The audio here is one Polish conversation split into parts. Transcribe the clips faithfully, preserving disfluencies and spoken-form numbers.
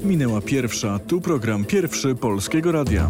Minęła pierwsza, tu program Pierwszy Polskiego Radia.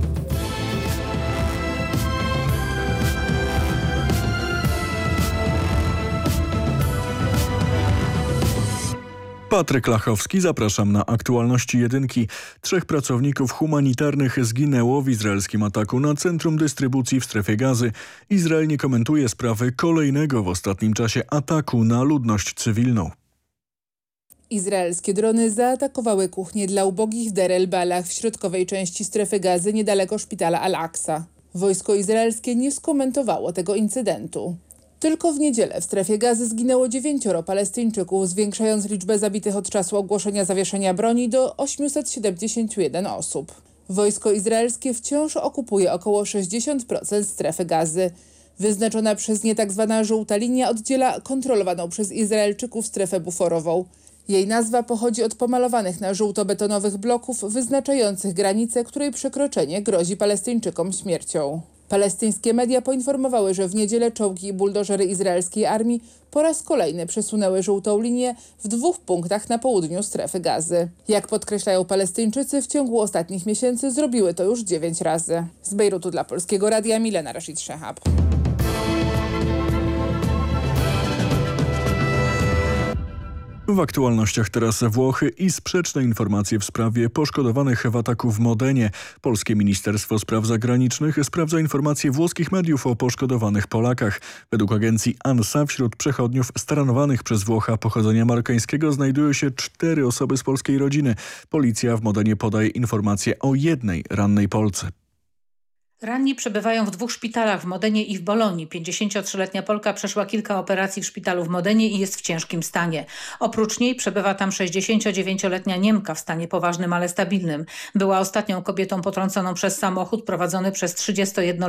Patryk Lachowski, zapraszam na aktualności jedynki. Trzech pracowników humanitarnych zginęło w izraelskim ataku na centrum dystrybucji w strefie Gazy. Izrael nie komentuje sprawy kolejnego w ostatnim czasie ataku na ludność cywilną. Izraelskie drony zaatakowały kuchnię dla ubogich w Deir el-Balah w środkowej części strefy Gazy niedaleko szpitala Al-Aqsa. Wojsko izraelskie nie skomentowało tego incydentu. Tylko w niedzielę w strefie Gazy zginęło dziewięcioro Palestyńczyków, zwiększając liczbę zabitych od czasu ogłoszenia zawieszenia broni do osiemset siedemdziesiąt jeden osób. Wojsko izraelskie wciąż okupuje około sześćdziesiąt procent strefy Gazy. Wyznaczona przez nie tzw. żółta linia oddziela kontrolowaną przez Izraelczyków strefę buforową. Jej nazwa pochodzi od pomalowanych na żółto-betonowych bloków wyznaczających granicę, której przekroczenie grozi Palestyńczykom śmiercią. Palestyńskie media poinformowały, że w niedzielę czołgi i buldożery izraelskiej armii po raz kolejny przesunęły żółtą linię w dwóch punktach na południu strefy Gazy. Jak podkreślają Palestyńczycy, w ciągu ostatnich miesięcy zrobiły to już dziewięć razy. Z Bejrutu dla Polskiego Radia Milena Rashid Szehab. W aktualnościach teraz Włochy i sprzeczne informacje w sprawie poszkodowanych w ataku w Modenie. Polskie Ministerstwo Spraw Zagranicznych sprawdza informacje włoskich mediów o poszkodowanych Polakach. Według agencji ANSA wśród przechodniów staranowanych przez Włocha pochodzenia marokańskiego znajdują się cztery osoby z polskiej rodziny. Policja w Modenie podaje informacje o jednej rannej Polce. Ranni przebywają w dwóch szpitalach w Modenie i w Bolonii. pięćdziesięciotrzyletnia Polka przeszła kilka operacji w szpitalu w Modenie i jest w ciężkim stanie. Oprócz niej przebywa tam sześćdziesięciodziewięcioletnia Niemka w stanie poważnym, ale stabilnym. Była ostatnią kobietą potrąconą przez samochód prowadzony przez trzydziestojednoletniego